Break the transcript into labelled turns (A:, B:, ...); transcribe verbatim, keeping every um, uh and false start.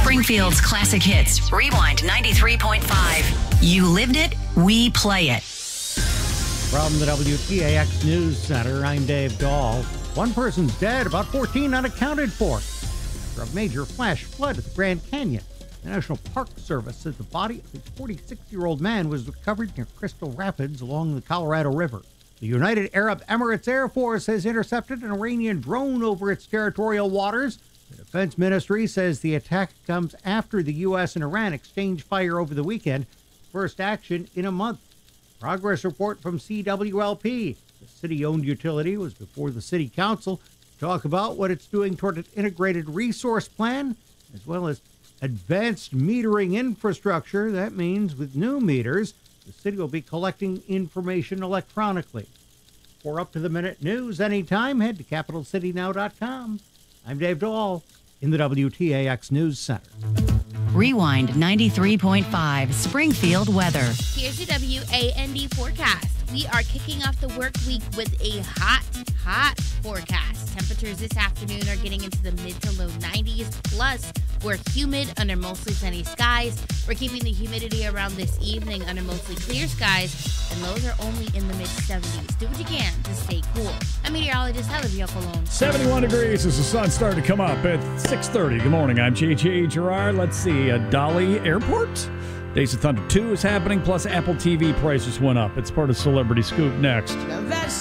A: Springfield's classic hits. Rewind ninety-three point five. You lived it, we play it.
B: From the W T A X News Center, I'm Dave Dahl. One person's dead, about fourteen unaccounted for after a major flash flood at the Grand Canyon. The National Park Service says the body of a forty-six-year-old man was recovered near Crystal Rapids along the Colorado River. The United Arab Emirates Air Force has intercepted an Iranian drone over its territorial waters. The Defense Ministry says the attack comes after the U S and Iran exchanged fire over the weekend, first action in a month. Progress report from C W L P. The city-owned utility was before the city council to talk about what it's doing toward an integrated resource plan, as well as advanced metering infrastructure. That means with new meters, the city will be collecting information electronically. For up-to-the-minute news anytime, head to capital city now dot com. I'm Dave Dahl in the W T A X News Center.
A: Rewind ninety-three point five Springfield weather.
C: Here's your W A N D forecast. We are kicking off the work week with a hot, hot forecast. Temperatures this afternoon are getting into the mid to low nineties. Plus, we're humid under mostly sunny skies. We're keeping the humidity around this evening under mostly clear skies, and lows are only in the mid seventies. Do what you can to stay cool. I'm meteorologist Heather Bioccolone.
D: seventy-one degrees as the sun started to come up at six thirty. Good morning. I'm J J Gerard. Let's see. Uh, Dolly Airport. Days of Thunder two is happening, plus Apple T V prices went up. It's part of Celebrity Scoop next.